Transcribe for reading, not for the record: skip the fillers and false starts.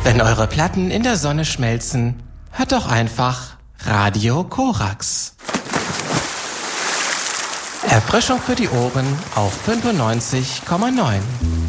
Wenn eure Platten in der Sonne schmelzen, hört doch einfach Radio Korax. Erfrischung für die Ohren auf 95,9.